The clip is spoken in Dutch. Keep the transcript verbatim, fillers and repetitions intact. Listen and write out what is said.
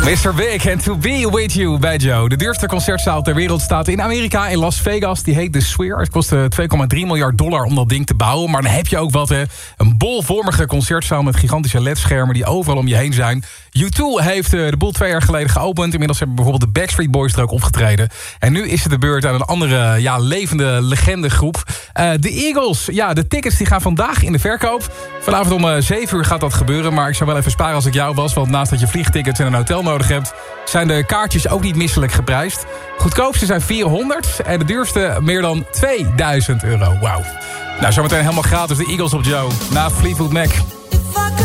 mister Big and To Be With You bij Joe. De duurste concertzaal ter wereld staat in Amerika, in Las Vegas. Die heet The Sphere. Het kostte twee komma drie miljard dollar om dat ding te bouwen. Maar dan heb je ook wat, hè. Een bolvormige concertzaal met gigantische ledschermen die overal om je heen zijn. U twee heeft de boel twee jaar geleden geopend. Inmiddels hebben bijvoorbeeld de Backstreet Boys er ook opgetreden. En nu is het de beurt aan een andere ja, levende legendegroep. Uh, de Eagles. Ja, de tickets die gaan vandaag in de verkoop. Vanavond om uh, zeven uur gaat dat gebeuren. Maar ik zou wel even sparen als ik jou was. Want naast dat je vliegtickets en een hotel nodig hebt, zijn de kaartjes ook niet misselijk geprijsd. Goedkoopste zijn vierhonderd en de duurste meer dan tweeduizend euro. Wauw. Nou, zometeen helemaal gratis de Eagles op Joe. Na Fleetwood Mac.